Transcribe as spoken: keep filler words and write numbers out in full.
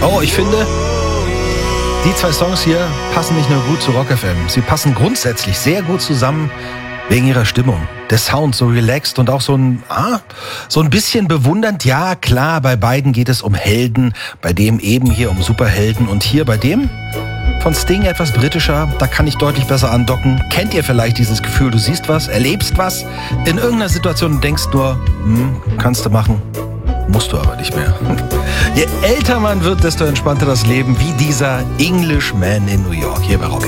Oh, ich finde, die zwei Songs hier passen nicht nur gut zu Rock F M. Sie passen grundsätzlich sehr gut zusammen wegen ihrer Stimmung. Der Sound so relaxed und auch so ein, ah, so ein bisschen bewundernd. Ja, klar, bei beiden geht es um Helden. Bei dem eben hier um Superhelden. Und hier bei dem von Sting etwas britischer. Da kann ich deutlich besser andocken. Kennt ihr vielleicht dieses Gefühl, du siehst was, erlebst was in irgendeiner Situation und denkst nur, hm, kannst du machen. Musst du aber nicht mehr. Je älter man wird, desto entspannter das Leben, wie dieser Englishman in New York hier bei Rock.